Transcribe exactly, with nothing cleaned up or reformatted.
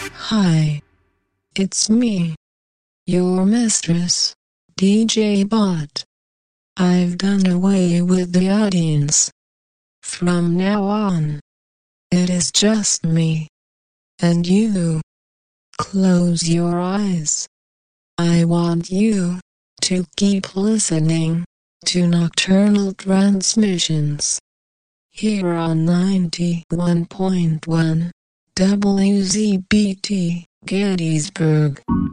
Hi. It's me. Your mistress, D J Bot. I've done away with the audience. From now on, it is just me. And you. Close your eyes. I want you to keep listening to Nocturnal Transmissions here on ninety-one point one W Z B T Gettysburg.